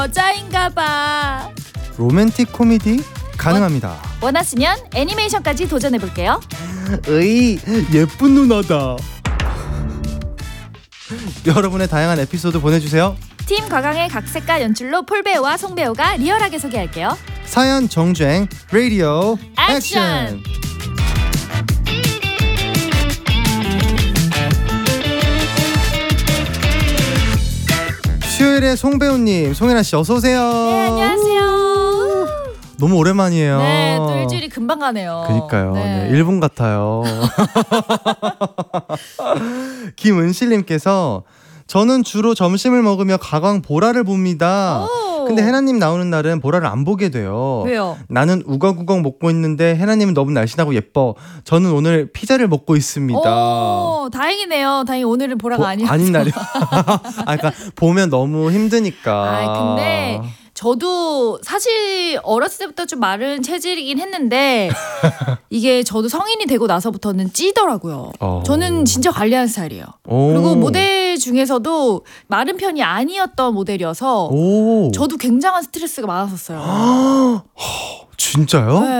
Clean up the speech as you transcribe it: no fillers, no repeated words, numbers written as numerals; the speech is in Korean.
여자인가봐. 로맨틱 코미디 가능합니다. 원하시면 애니메이션까지 도전해볼게요. 으이, 예쁜 누나다. 여러분의 다양한 에피소드 보내주세요. 팀 과강의 각색과 연출로 폴배우와 송배우가 리얼하게 소개할게요. 사연 정주행 라디오 액션! 액션. 수요일에 송배우님, 송혜나씨 어서오세요. 네, 안녕하세요. 너무 오랜만이에요. 네, 또 일주일이 금방 가네요. 그니까요. 네. 네, 일본 같아요. 김은실님께서 저는 주로 점심을 먹으며 가광 보라를 봅니다. 오. 근데 해나님 나오는 날은 보라를 안 보게 돼요. 왜요? 나는 우걱우걱 먹고 있는데 해나님은 너무 날씬하고 예뻐. 저는 오늘 피자를 먹고 있습니다. 오, 다행이네요. 다행히 오늘은 보라가 아니었어요. 아닌 날이. 그러니까 보면 너무 힘드니까. 아, 근데 저도 사실 어렸을 때부터 좀 마른 체질이긴 했는데 이게 저도 성인이 되고 나서부터는 찌더라고요. 저는 진짜 관리하는 스타일이에요. 그리고 모델 중에서도 마른 편이 아니었던 모델이어서 저도 굉장한 스트레스가 많았었어요. 진짜요? 네.